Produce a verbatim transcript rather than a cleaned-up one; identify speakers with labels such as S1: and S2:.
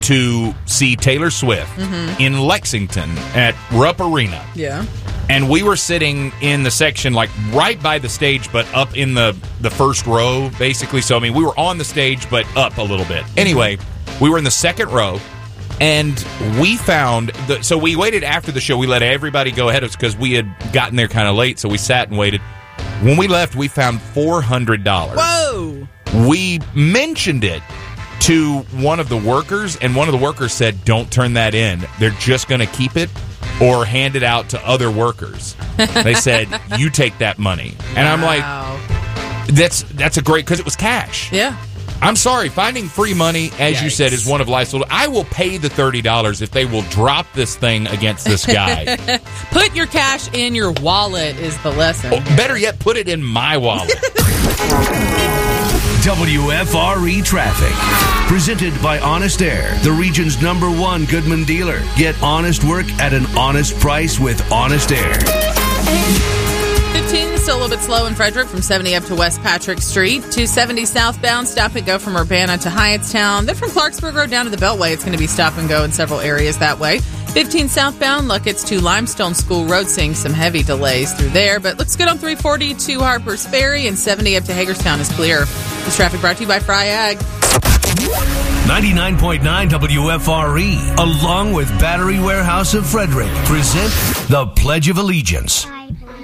S1: to see Taylor Swift mm-hmm. in Lexington at Rupp Arena.
S2: Yeah.
S1: And we were sitting in the section, like, right by the stage, but up in the, the first row, basically. So, I mean, we were on the stage, but up a little bit. Anyway, we were in the second row, and we found... The, so we waited after the show. We let everybody go ahead of us because we had gotten there kind of late, so we sat and waited. When we left, we found four hundred dollars.
S2: Whoa!
S1: We mentioned it to one of the workers, and one of the workers said, don't turn that in. They're just going to keep it or hand it out to other workers. They said, you take that money. And wow. I'm like, that's that's a great, because it was cash.
S2: Yeah.
S1: I'm sorry, finding free money, as
S2: Yikes.
S1: you said, is one of life's little... I will pay the thirty dollars if they will drop this thing against this guy.
S2: Put your cash in your wallet is the lesson.
S1: Oh, better yet, put it in my wallet.
S3: W F R E Traffic. Presented by Honest Air, the region's number one Goodman dealer. Get honest work at an honest price with Honest Air.
S2: fifteen, still a little bit slow in Frederick from seventy up to West Patrick Street. two seventy southbound, stop and go from Urbana to Hyattstown. Then from Clarksburg Road down to the Beltway, it's going to be stop and go in several areas that way. fifteen southbound, Luckett's to Limestone School Road, seeing some heavy delays through there. But looks good on three forty to Harper's Ferry, and seventy up to Hagerstown is clear. This traffic brought to you by Fry Ag.
S3: ninety-nine point nine W F R E, along with Battery Warehouse of Frederick, present the Pledge of Allegiance.
S4: I